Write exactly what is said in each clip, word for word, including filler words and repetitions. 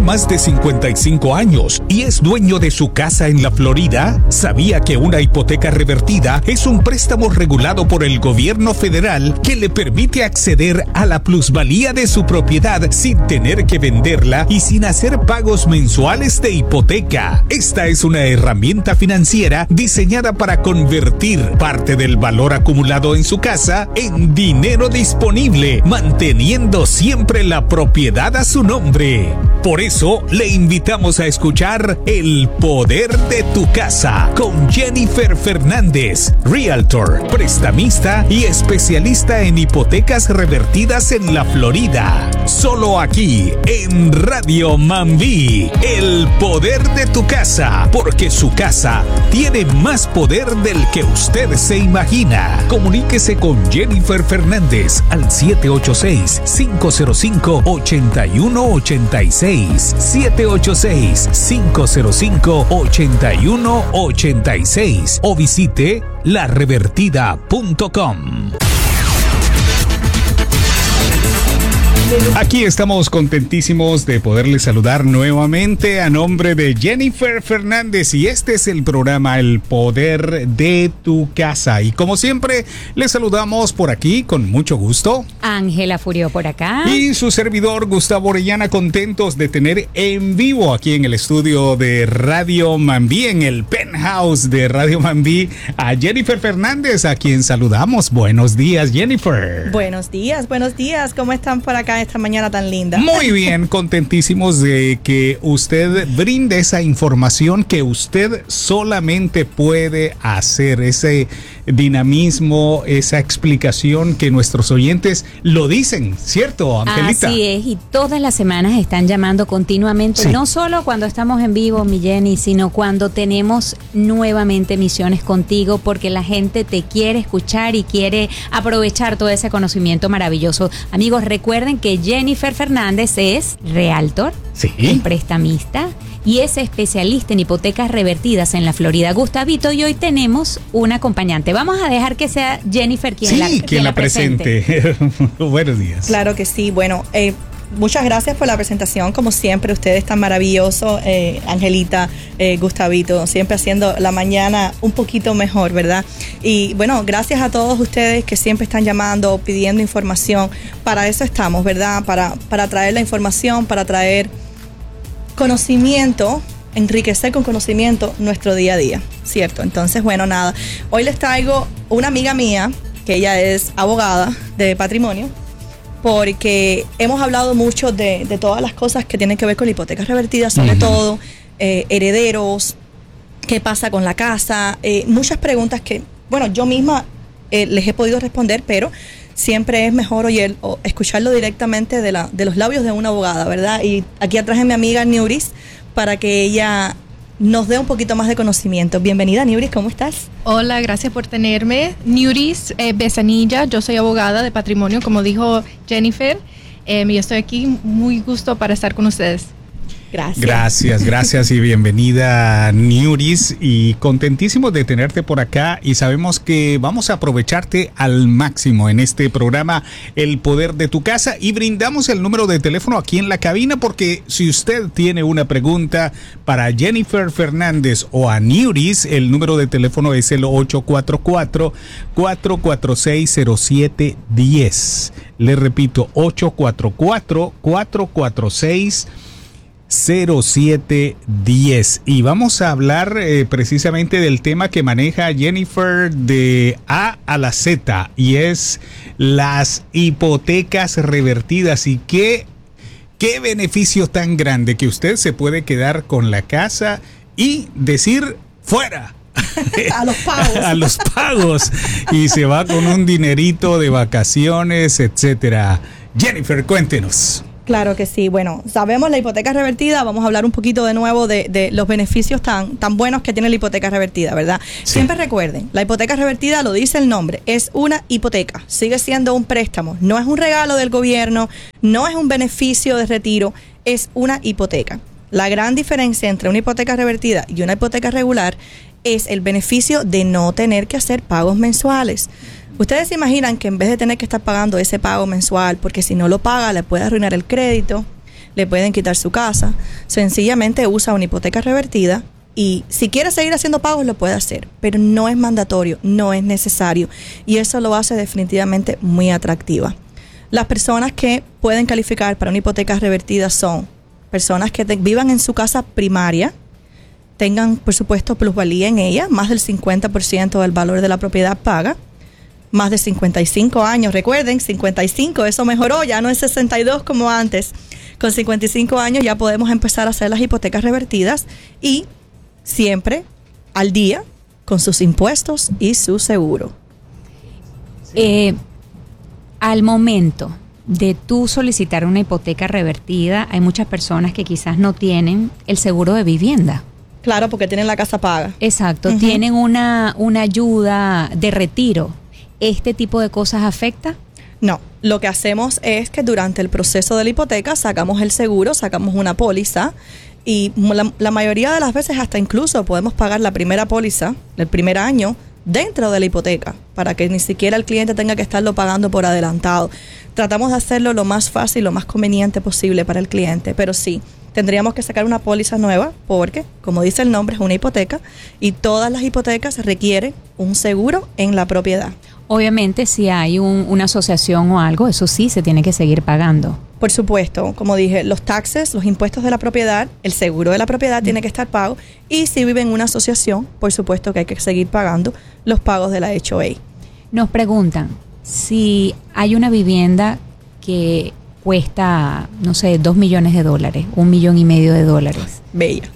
más de cincuenta y cinco años y es dueño de su casa en la Florida? ¿Sabía que una hipoteca revertida es un préstamo regulado por el gobierno federal que le permite acceder a la plusvalía de su propiedad sin tener que venderla y sin hacer pagos mensuales de hipoteca? Esta es una herramienta financiera diseñada para convertir parte del valor acumulado en su casa en dinero disponible, manteniendo siempre la propiedad a su nombre. Por eso le invitamos a escuchar El Poder de tu Casa con Jennifer Fernández, Realtor, prestamista y especialista en hipotecas revertidas en la Florida. Solo aquí en Radio Mambí, El Poder de tu Casa, porque su casa tiene más poder del que usted se imagina. Comuníquese con Jennifer Fernández al siete ocho seis, cinco cero cinco, ocho uno ocho seis, siete ocho seis, cinco cero cinco, ocho uno ocho seis o visite la revertida punto com. Aquí estamos contentísimos de poderles saludar nuevamente a nombre de Jennifer Fernández y este es el programa El Poder de tu Casa y como siempre les saludamos por aquí con mucho gusto Ángela Furio por acá y su servidor Gustavo Orellana, contentos de tener en vivo aquí en el estudio de Radio Mambí, en el penthouse de Radio Mambí, a Jennifer Fernández, a quien saludamos. Buenos días, Jennifer. Buenos días, buenos días, ¿cómo están por acá esta mañana tan linda? Muy bien, contentísimos de que usted brinde esa información que usted solamente puede hacer, ese dinamismo, esa explicación que nuestros oyentes lo dicen, ¿cierto, Angelita? Así es, y todas las semanas están llamando continuamente, sí. No solo cuando estamos en vivo, mi Jenny, sino cuando tenemos nuevamente emisiones contigo, porque la gente te quiere escuchar y quiere aprovechar todo ese conocimiento maravilloso. Amigos, recuerden que Jennifer Fernández es realtor, sí, prestamista y es especialista en hipotecas revertidas en la Florida. Gustavito, y hoy tenemos una acompañante. Vamos a dejar que sea Jennifer quien sí, la, quien quien la, la presente. presente. Buenos días. Claro que sí. Bueno, eh, muchas gracias por la presentación. Como siempre, ustedes están maravillosos, eh, Angelita, eh, Gustavito, siempre haciendo la mañana un poquito mejor, ¿verdad? Y bueno, gracias a todos ustedes que siempre están llamando, pidiendo información. Para eso estamos, ¿verdad? Para, para traer la información, para traer conocimiento, enriquecer con conocimiento nuestro día a día, ¿cierto? Entonces, bueno, nada, hoy les traigo una amiga mía, que ella es abogada de patrimonio, porque hemos hablado mucho de, de todas las cosas que tienen que ver con la hipoteca revertida, sobre uh-huh. todo eh, herederos, qué pasa con la casa, eh, muchas preguntas que, bueno, yo misma eh, les he podido responder, pero siempre es mejor oír o escucharlo directamente de, la, de los labios de una abogada, ¿verdad? Y aquí atrás es mi amiga Niuris para que ella nos dé un poquito más de conocimiento. Bienvenida, Niuris, ¿cómo estás? Hola, gracias por tenerme. Niuris eh, Besanilla, yo soy abogada de patrimonio, como dijo Jennifer, eh, y estoy aquí muy gusto para estar con ustedes. Gracias. Gracias, gracias y bienvenida, Niuris, y contentísimo de tenerte por acá y sabemos que vamos a aprovecharte al máximo en este programa El Poder de tu Casa y brindamos el número de teléfono aquí en la cabina porque si usted tiene una pregunta para Jennifer Fernández o a Niuris, el número de teléfono es el ocho cuatro cuatro, cuatro cuatro seis, cero siete uno cero. Le repito, ocho cuatro cuatro, cuatro cuatro seis, cero siete diez y vamos a hablar eh, precisamente del tema que maneja Jennifer de A a la Z y es las hipotecas revertidas y qué, qué beneficio tan grande que usted se puede quedar con la casa y decir fuera. A los pagos. A los pagos y se va con un dinerito de vacaciones, etcétera. Jennifer, cuéntenos. Claro que sí. Bueno, sabemos la hipoteca revertida. Vamos a hablar un poquito de nuevo de, de los beneficios tan, tan buenos que tiene la hipoteca revertida, ¿verdad? Sí. Siempre recuerden, la hipoteca revertida, lo dice el nombre, es una hipoteca. Sigue siendo un préstamo. No es un regalo del gobierno, no es un beneficio de retiro, es una hipoteca. La gran diferencia entre una hipoteca revertida y una hipoteca regular es el beneficio de no tener que hacer pagos mensuales. Ustedes se imaginan que en vez de tener que estar pagando ese pago mensual, porque si no lo paga le puede arruinar el crédito, le pueden quitar su casa. Sencillamente usa una hipoteca revertida y si quiere seguir haciendo pagos lo puede hacer, pero no es mandatorio, no es necesario y eso lo hace definitivamente muy atractiva. Las personas que pueden calificar para una hipoteca revertida son personas que te, vivan en su casa primaria, tengan por supuesto plusvalía en ella, más del cincuenta por ciento del valor de la propiedad paga, más de cincuenta y cinco años, recuerden, cincuenta y cinco, eso mejoró, ya no es sesenta y dos como antes. Con cincuenta y cinco años ya podemos empezar a hacer las hipotecas revertidas y siempre al día con sus impuestos y su seguro. Eh, al momento de tú solicitar una hipoteca revertida, hay muchas personas que quizás no tienen el seguro de vivienda. Claro, porque tienen la casa paga. Exacto, Uh-huh. tienen una, una ayuda de retiro. ¿Este tipo de cosas afecta? No, lo que hacemos es que durante el proceso de la hipoteca sacamos el seguro, sacamos una póliza y la, la mayoría de las veces hasta incluso podemos pagar la primera póliza, el primer año, dentro de la hipoteca, para que ni siquiera el cliente tenga que estarlo pagando por adelantado. Tratamos de hacerlo lo más fácil, lo más conveniente posible para el cliente, pero sí, tendríamos que sacar una póliza nueva porque, como dice el nombre, es una hipoteca y todas las hipotecas requieren un seguro en la propiedad. Obviamente, si hay un, una asociación o algo, eso sí se tiene que seguir pagando. Por supuesto, como dije, los taxes, los impuestos de la propiedad, el seguro de la propiedad mm. tiene que estar pago y si vive en una asociación, por supuesto que hay que seguir pagando los pagos de la H O A. Nos preguntan si hay una vivienda que cuesta, no sé, dos millones de dólares, un millón y medio de dólares. Bella.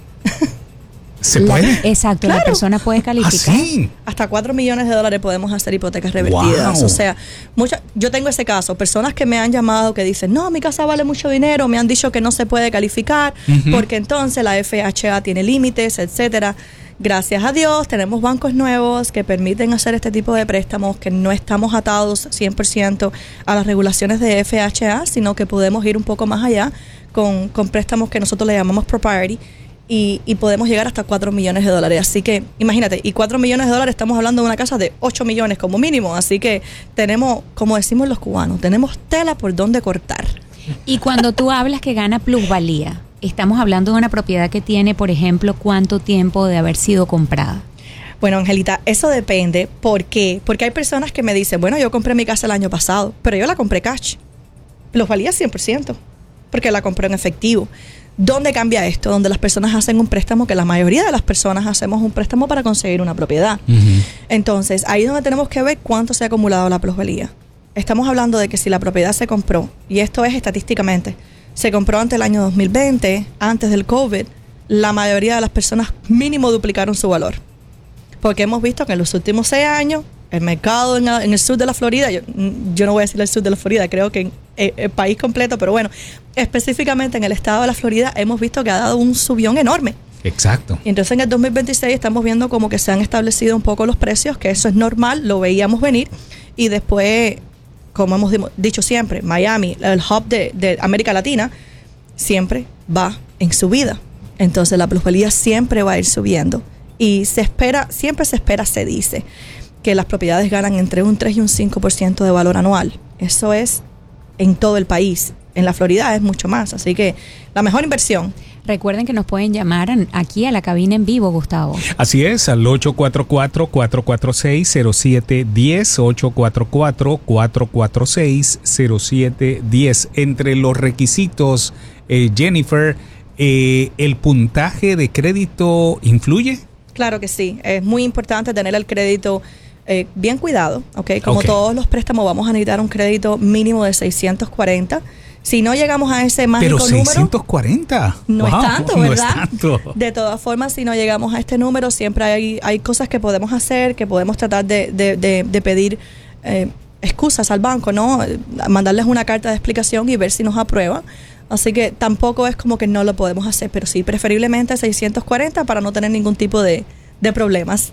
¿Se La, puede? exacto, Claro. La persona puede calificar. ¿Ah, sí? Hasta cuatro millones de dólares podemos hacer hipotecas revertidas. Wow. O sea, mucha, yo tengo ese caso, personas que me han llamado que dicen, no, mi casa vale mucho dinero, me han dicho que no se puede calificar, uh-huh. porque entonces la F H A tiene límites, etcétera. Gracias a Dios tenemos bancos nuevos que permiten hacer este tipo de préstamos, que no estamos atados cien por ciento a las regulaciones de F H A, sino que podemos ir un poco más allá con, con préstamos que nosotros le llamamos propriety y, y podemos llegar hasta cuatro millones de dólares. Así que imagínate, y cuatro millones de dólares estamos hablando de una casa de ocho millones como mínimo. Así que tenemos, como decimos los cubanos, tenemos tela por donde cortar. Y cuando tú hablas que gana plusvalía, estamos hablando de una propiedad que tiene, por ejemplo, ¿cuánto tiempo de haber sido comprada? Bueno, Angelita, eso depende. ¿Por qué? Porque hay personas que me dicen, bueno, yo compré mi casa el año pasado, pero yo la compré cash. Plusvalía cien por ciento, porque la compré en efectivo. ¿Dónde cambia esto? Donde las personas hacen un préstamo, que la mayoría de las personas hacemos un préstamo para conseguir una propiedad. Uh-huh. Entonces, ahí es donde tenemos que ver cuánto se ha acumulado la plusvalía. Estamos hablando de que si la propiedad se compró, y esto es estadísticamente, se compró antes del año dos mil veinte, antes del COVID, la mayoría de las personas mínimo duplicaron su valor. Porque hemos visto que en los últimos seis años, el mercado en, en el sur de la Florida, yo, yo no voy a decir el sur de la Florida, creo que en el, el país completo, pero bueno, específicamente en el estado de la Florida hemos visto que ha dado un subión enorme. Exacto. Y entonces en el dos mil veintiséis estamos viendo como que se han establecido un poco los precios, que eso es normal, lo veíamos venir, y después, como hemos dicho siempre, Miami, el hub de, de América Latina, siempre va en subida. Entonces la plusvalía siempre va a ir subiendo. Y se espera, siempre se espera, se dice, que las propiedades ganan entre un tres y un cinco por ciento de valor anual. Eso es en todo el país. En la Florida es mucho más. Así que la mejor inversión. Recuerden que nos pueden llamar aquí a la cabina en vivo, Gustavo. Así es, al ocho cuatro cuatro, cuatro cuatro seis, cero siete uno cero, ocho cuatro cuatro, cuatro cuatro seis, cero siete uno cero. Entre los requisitos, eh, Jennifer, eh, ¿el puntaje de crédito influye? Claro que sí. Es muy importante tener el crédito eh, bien cuidado, ¿ok? Como Okay. todos los préstamos, vamos a necesitar un crédito mínimo de seiscientos cuarenta. Si no llegamos a ese mágico Pero número... seiscientos cuarenta. No Wow, es tanto, no ¿verdad? es tanto. De todas formas, si no llegamos a este número, siempre hay, hay cosas que podemos hacer, que podemos tratar de, de, de, de pedir eh, excusas al banco, ¿no? Mandarles una carta de explicación y ver si nos aprueban. Así que tampoco es como que no lo podemos hacer, pero sí, preferiblemente seiscientos cuarenta para no tener ningún tipo de, de problemas.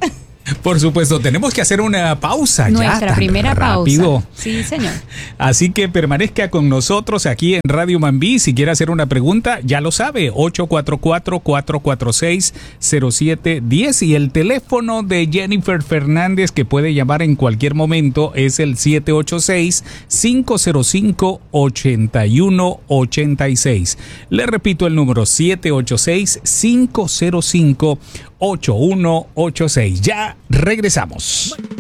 Por supuesto, tenemos que hacer una pausa. Nuestra ya, primera rápido. pausa. Sí, señor. Así que permanezca con nosotros aquí en Radio Mambí. Si quiere hacer una pregunta, ya lo sabe, ocho cuatro cuatro, cuatro cuatro seis, cero siete uno cero y el teléfono de Jennifer Fernández que puede llamar en cualquier momento es el siete ocho seis, cinco cero cinco, ocho uno ocho seis. Le repito el número siete ocho seis, cinco cero cinco, ocho uno ocho seis. Ya regresamos.